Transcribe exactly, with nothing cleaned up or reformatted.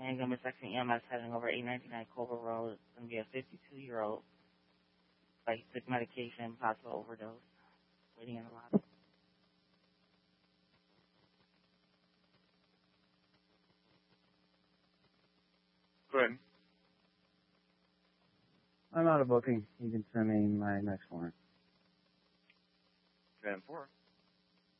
Montgomery Section E M S heading over eight ninety-nine Cobra Road. It's going to be a fifty-two-year-old. Like, took medication, possible overdose. Waiting in the lobby. Go ahead. I'm out of booking. You can send me my next warrant. ten four.